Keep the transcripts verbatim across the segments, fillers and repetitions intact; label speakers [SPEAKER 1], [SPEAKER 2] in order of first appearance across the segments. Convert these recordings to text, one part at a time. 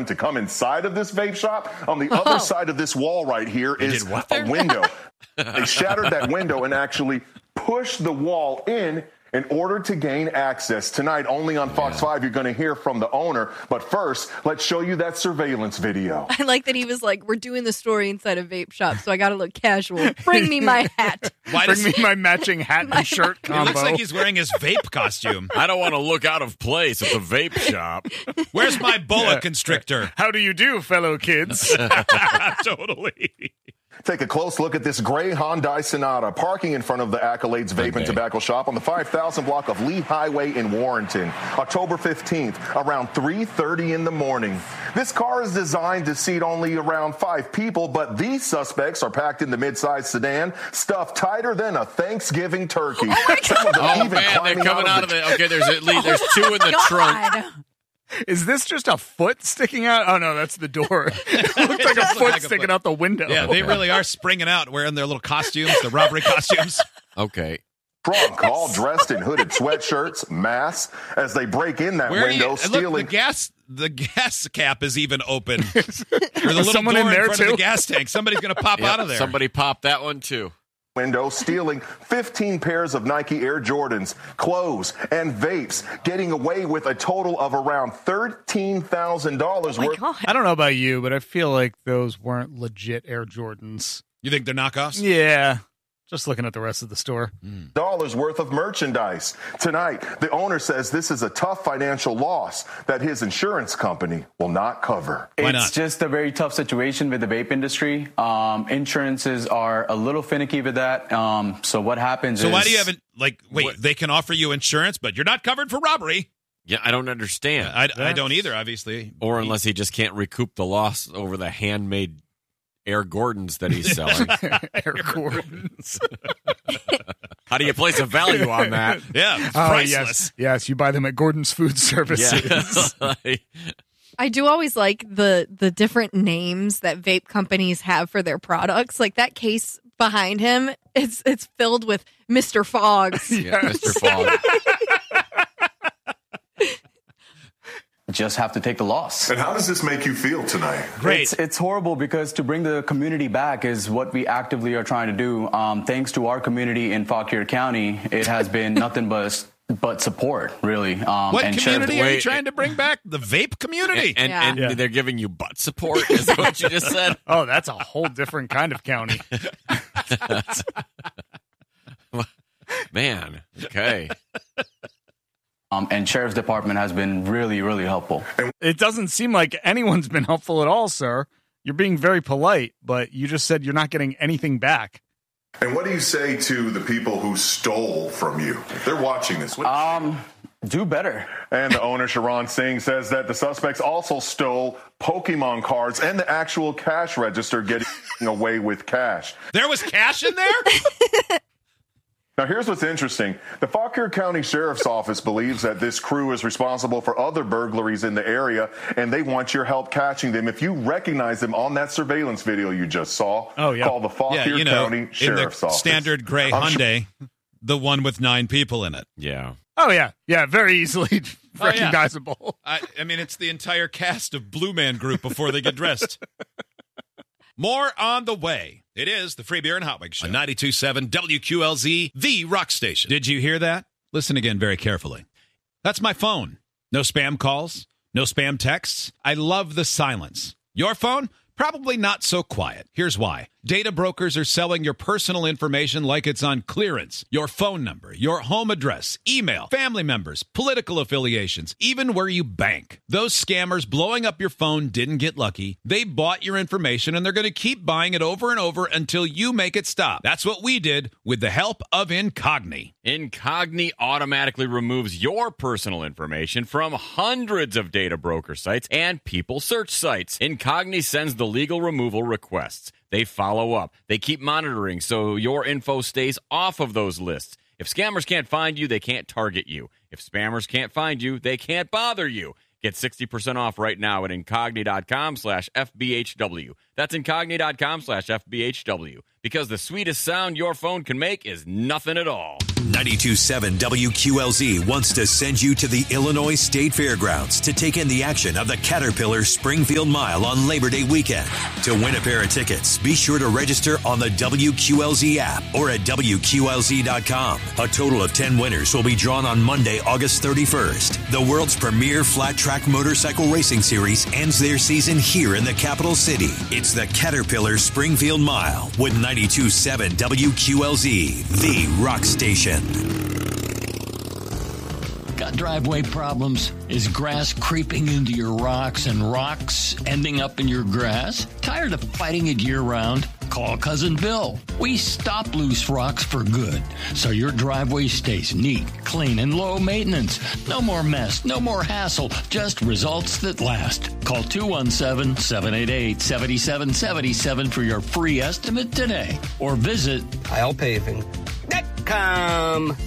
[SPEAKER 1] to come inside of this vape shop. On the other side of this wall right here is a window. They shattered that window and actually pushed the wall in in order to gain access. Tonight, only on Fox yeah. five, you're going to hear from the owner. But first, let's show you that surveillance video.
[SPEAKER 2] I like that he was like, we're doing the story inside a vape shop, so I got to look casual. Bring me my hat.
[SPEAKER 3] Why
[SPEAKER 4] Bring
[SPEAKER 3] does
[SPEAKER 4] me my matching hat and shirt combo.
[SPEAKER 3] It looks like he's wearing his vape costume.
[SPEAKER 5] I don't want to look out of place at the vape shop.
[SPEAKER 3] Where's my boa yeah. constrictor?
[SPEAKER 4] How do you do, fellow kids?
[SPEAKER 3] Totally.
[SPEAKER 1] Take a close look at this gray Hyundai Sonata parking in front of the Accolades Vape okay. and Tobacco Shop on the five thousand block of Lee Highway in Warrenton, October fifteenth, around three thirty in the morning. This car is designed to seat only around five people, but these suspects are packed in the mid-sized sedan, stuffed tighter than a Thanksgiving turkey.
[SPEAKER 2] Oh, my God.
[SPEAKER 5] Oh man, they're coming out of the... Okay, there's at least there's two in the
[SPEAKER 2] God.
[SPEAKER 5] trunk.
[SPEAKER 4] Is this just a foot sticking out? Oh, no, that's the door. It looks like a foot like sticking a foot. out the window.
[SPEAKER 3] Yeah, they really are springing out wearing their little costumes, the robbery costumes.
[SPEAKER 5] Okay.
[SPEAKER 1] Trunk, all dressed in hooded sweatshirts, masks, as they break in that
[SPEAKER 3] Where
[SPEAKER 1] window,
[SPEAKER 3] you,
[SPEAKER 1] stealing...
[SPEAKER 3] Look, the gas the gas cap is even open. Or the little
[SPEAKER 4] someone
[SPEAKER 3] door
[SPEAKER 4] in there,
[SPEAKER 3] in front
[SPEAKER 4] too?
[SPEAKER 3] of the gas tank. Somebody's going to pop
[SPEAKER 5] Yep,
[SPEAKER 3] out of there.
[SPEAKER 5] Somebody popped that one, too.
[SPEAKER 1] window, stealing fifteen pairs of Nike Air Jordans, clothes, and vapes, getting away with a total of around thirteen thousand dollars
[SPEAKER 2] Oh
[SPEAKER 1] worth.
[SPEAKER 2] God.
[SPEAKER 4] I don't know about you, but I feel like those weren't legit Air Jordans.
[SPEAKER 3] You think they're knockoffs?
[SPEAKER 4] Yeah. Just looking at the rest of the store.
[SPEAKER 1] Mm. Dollars worth of merchandise. Tonight, the owner says this is a tough financial loss that his insurance company will not cover.
[SPEAKER 3] Why
[SPEAKER 6] it's
[SPEAKER 3] not?
[SPEAKER 6] just a very tough situation with the vape industry. Um, insurances are a little finicky with that. Um, so what happens
[SPEAKER 3] So
[SPEAKER 6] is...
[SPEAKER 3] why do you have, like, wait,
[SPEAKER 5] What?
[SPEAKER 3] they can offer you insurance, but you're not covered for robbery.
[SPEAKER 5] Yeah, I don't understand.
[SPEAKER 3] I, I don't either, obviously.
[SPEAKER 5] Or unless he just can't recoup the loss over the handmade Air Gordons that he's selling.
[SPEAKER 4] Air Jordans.
[SPEAKER 5] How do you place a value on that?
[SPEAKER 3] Yeah, it's
[SPEAKER 4] Oh,
[SPEAKER 3] priceless.
[SPEAKER 4] yes. Yes, you buy them at Gordon's Food Services.
[SPEAKER 5] Yeah.
[SPEAKER 2] I do always like the the different names that vape companies have for their products. Like that case behind him, it's it's filled with Mister Fogs.
[SPEAKER 5] Yeah, Mister Fogg.
[SPEAKER 6] just have to take the loss.
[SPEAKER 1] And how does this make you feel tonight?
[SPEAKER 3] Great.
[SPEAKER 6] It's, it's horrible because to bring the community back is what we actively are trying to do. Um, thanks to our community in Fauquier County, it has been nothing but but support, really. Um,
[SPEAKER 3] What
[SPEAKER 6] and
[SPEAKER 3] community
[SPEAKER 6] Sheriff-
[SPEAKER 3] are you
[SPEAKER 5] Wait.
[SPEAKER 3] trying to bring back? The vape community.
[SPEAKER 5] And,
[SPEAKER 2] Yeah.
[SPEAKER 5] and
[SPEAKER 4] Yeah.
[SPEAKER 5] they're giving you butt support, is what you just said?
[SPEAKER 4] Oh, that's a whole different kind of county.
[SPEAKER 5] Man, okay.
[SPEAKER 6] Um, and Sheriff's Department has been really, really helpful.
[SPEAKER 4] It doesn't seem like anyone's been helpful at all, sir. You're being very polite, but you just said you're not getting anything back.
[SPEAKER 1] And what do you say to the people who stole from you? If they're watching this. What
[SPEAKER 6] Um, do better.
[SPEAKER 1] And the owner, Sharon Singh, says that the suspects also stole Pokemon cards and the actual cash register, getting away with cash.
[SPEAKER 3] There was cash in there?
[SPEAKER 1] Now, here's what's interesting. The Fauquier County Sheriff's Office believes that this crew is responsible for other burglaries in the area, and they want your help catching them. If you recognize them on that surveillance video you just saw,
[SPEAKER 4] Oh, yeah.
[SPEAKER 1] call the Fauquier
[SPEAKER 3] Yeah, you know,
[SPEAKER 1] County
[SPEAKER 3] in
[SPEAKER 1] Sheriff's
[SPEAKER 3] the
[SPEAKER 1] Office.
[SPEAKER 3] standard gray
[SPEAKER 1] I'm sure-
[SPEAKER 3] Hyundai, the one with nine people in it.
[SPEAKER 5] Yeah.
[SPEAKER 4] Oh, yeah. Yeah, very easily
[SPEAKER 3] Oh, yeah.
[SPEAKER 4] recognizable.
[SPEAKER 3] I, I mean, it's the entire cast of Blue Man Group before they get dressed. More on the way. It is the Free Beer and Hot Wings Show on ninety-two point seven W Q L Z, the rock station. Did you hear that? Listen again very carefully. That's my phone. No spam calls, no spam texts. I love the silence. Your phone? Probably not so quiet. Here's why. Data brokers are selling your personal information like it's on clearance. Your phone number, your home address, email, family members, political affiliations, even where you bank. Those scammers blowing up your phone didn't get lucky. They bought your information and they're going to keep buying it over and over until you make it stop. That's what we did with the help of Incogni.
[SPEAKER 5] Incogni automatically removes your personal information from hundreds of data broker sites and people search sites. Incogni sends the legal removal requests. They follow up. They keep monitoring so your info stays off of those lists. If scammers can't find you, they can't target you. If spammers can't find you, they can't bother you. Get sixty percent off right now at Incogni.com slash FBHW. That's Incogni.com slash FBHW. Because the sweetest sound your phone can make is nothing at all.
[SPEAKER 7] ninety-two point seven W Q L Z wants to send you to the Illinois State Fairgrounds to take in the action of the Caterpillar Springfield Mile on Labor Day weekend. To win a pair of tickets, be sure to register on the W Q L Z app or at W Q L Z dot com. A total of ten winners will be drawn on Monday, August thirty-first. The world's premier flat track motorcycle racing series ends their season here in the capital city. It's the Caterpillar Springfield Mile with ninety-two point seven W Q L Z, the rock station.
[SPEAKER 8] Got driveway problems? Is grass creeping into your rocks and rocks ending up in your grass? Tired of fighting it year-round? Call Cousin Bill. We stop loose rocks for good, so your driveway stays neat, clean, and low maintenance. No more mess, no more hassle, just results that last. Call two one seven, seven eight eight, seven seven seven seven for your free estimate today, or visit
[SPEAKER 9] Kyle Paving dot com.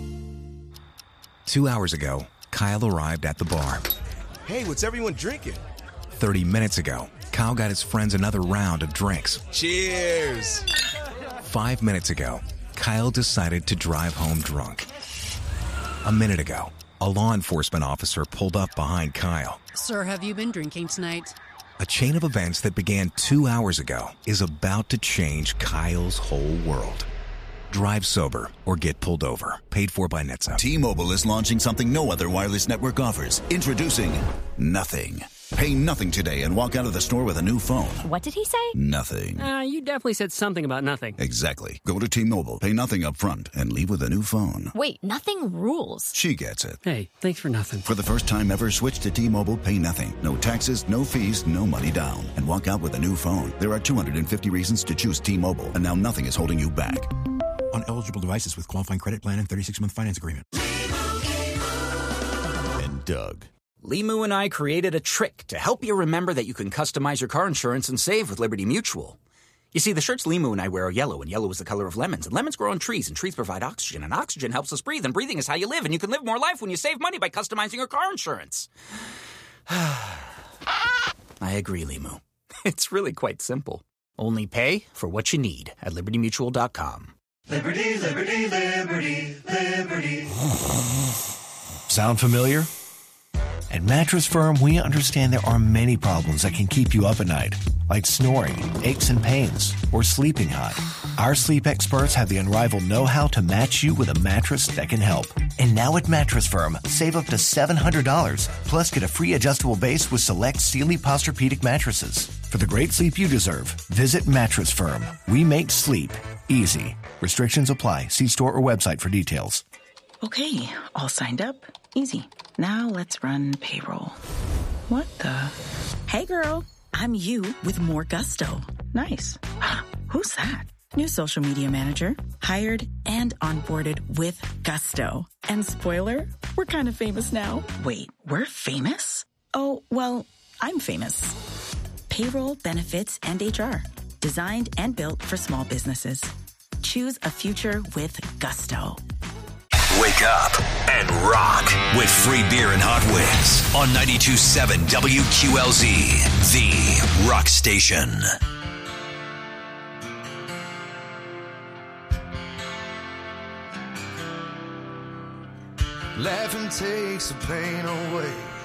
[SPEAKER 10] Two hours ago, Kyle arrived at the bar.
[SPEAKER 11] Hey, what's everyone drinking?
[SPEAKER 10] Thirty minutes ago, Kyle got his friends another round of drinks.
[SPEAKER 11] Cheers!
[SPEAKER 10] Five minutes ago, Kyle decided to drive home drunk. A minute ago, a law enforcement officer pulled up behind Kyle.
[SPEAKER 12] Sir, have you been drinking tonight?
[SPEAKER 10] A chain of events that began two hours ago is about to change Kyle's whole world. Drive sober or get pulled over. Paid for by NetZap.
[SPEAKER 13] T-Mobile is launching something no other wireless network offers. Introducing Nothing. Pay nothing today and walk out of the store with a new phone.
[SPEAKER 14] What did he say?
[SPEAKER 13] Nothing.
[SPEAKER 9] Uh, you definitely said something about nothing.
[SPEAKER 13] Exactly. Go to T-Mobile, pay nothing up front, and leave with a new phone.
[SPEAKER 14] Wait, nothing rules.
[SPEAKER 13] She gets it.
[SPEAKER 9] Hey, thanks for nothing.
[SPEAKER 13] For the first time ever, switch to T-Mobile, pay nothing. No taxes, no fees, no money down. And walk out with a new phone. There are two hundred fifty reasons to choose T-Mobile, and now nothing is holding you back.
[SPEAKER 15] On eligible devices with qualifying credit plan and thirty-six month finance agreement.
[SPEAKER 13] And Doug.
[SPEAKER 16] Limu and I created a trick to help you remember that you can customize your car insurance and save with Liberty Mutual. You see, the shirts Limu and I wear are yellow, and yellow is the color of lemons. And lemons grow on trees, and trees provide oxygen, and oxygen helps us breathe, and breathing is how you live, and you can live more life when you save money by customizing your car insurance. I agree, Limu. It's really quite simple. Only pay for what you need at liberty mutual dot com.
[SPEAKER 17] Liberty, liberty, liberty, liberty.
[SPEAKER 18] Sound familiar? At Mattress Firm, we understand there are many problems that can keep you up at night, like snoring, aches and pains, or sleeping hot. Our sleep experts have the unrivaled know-how to match you with a mattress that can help. And now at Mattress Firm, save up to seven hundred dollars, plus get a free adjustable base with select Sealy Posturepedic mattresses. For the great sleep you deserve, visit Mattress Firm. We make sleep easy. Restrictions apply. See store or website for details.
[SPEAKER 19] Okay, all signed up. Easy. Now let's run payroll. What the? Hey girl, I'm you with more gusto. Nice. Who's that? New social media manager. Hired and onboarded with gusto. And spoiler, we're kind of famous now. Wait, we're famous? Oh, well, I'm famous. Payroll, benefits, and H R. Designed and built for small businesses. Choose a future with gusto.
[SPEAKER 7] Wake up and rock with free beer and hot wings on ninety-two point seven W Q L Z, the rock station.
[SPEAKER 17] Laughing takes the pain away.